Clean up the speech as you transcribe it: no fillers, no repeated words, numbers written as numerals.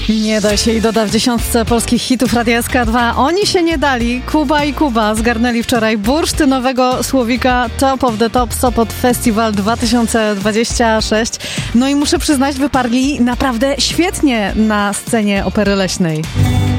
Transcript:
Nie da się i doda w 10 polskich hitów Radia SK2. Oni się nie dali. Kuba i Kuba zgarnęli wczoraj bursztynowego słowika Top of the Top Sopot Festival 2026. No i muszę przyznać, wyparli naprawdę świetnie na scenie Opery Leśnej.